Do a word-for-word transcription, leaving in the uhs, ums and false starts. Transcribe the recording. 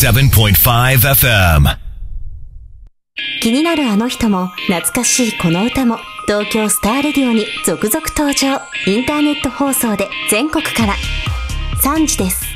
セブンポイントファイブエフエム。 気になるあの人も懐かしいこの歌も東京スターレディオに続々登場。インターネット放送で全国からさんじです。